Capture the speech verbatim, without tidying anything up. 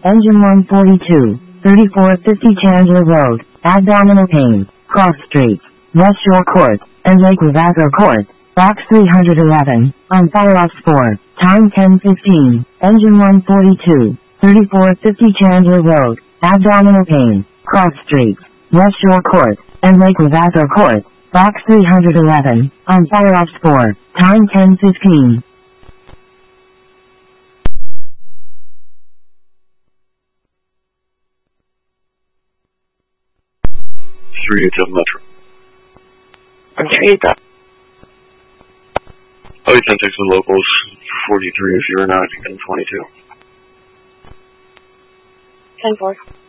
Engine one forty-two, thirty-four fifty Chandler Road, abdominal pain, cross streets, West Shore Court, and Lake Wabasco Court. Box three hundred eleven, on fire off four, time ten fifteen, engine one forty-two, thirty-four fifty Chandler Road, abdominal pain, cross streets, West Shore Court, and Lake Wabasco Court. Box three hundred eleven, on fire off four, time ten fifteen. three eight seven Metro. Okay, that. Oh, you ten six with locals, forty-three if you're not, ten twenty-two. ten four.